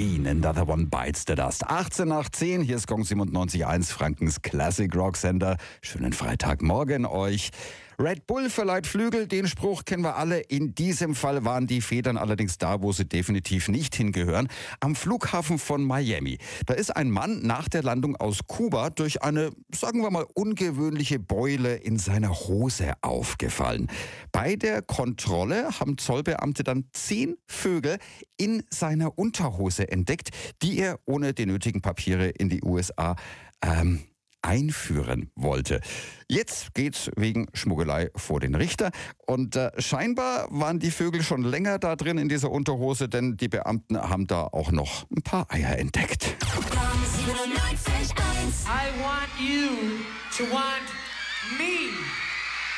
Queen, Another One Bites the Dust. 18 nach 10, hier ist Gong 97.1, Frankens Classic Rock Sender. Schönen Freitagmorgen euch. Red Bull verleiht Flügel, den Spruch kennen wir alle. In diesem Fall waren die Federn allerdings da, wo sie definitiv nicht hingehören. Am Flughafen von Miami. Da ist ein Mann nach der Landung aus Kuba durch eine, sagen wir mal, ungewöhnliche Beule in seiner Hose aufgefallen. Bei der Kontrolle haben Zollbeamte dann 10 Vögel in seiner Unterhose entdeckt, die er ohne die nötigen Papiere in die USA einführen wollte. Jetzt geht's wegen Schmuggelei vor den Richter. Und scheinbar waren die Vögel schon länger da drin in dieser Unterhose, denn die Beamten haben da auch noch ein paar Eier entdeckt. I want you to want me.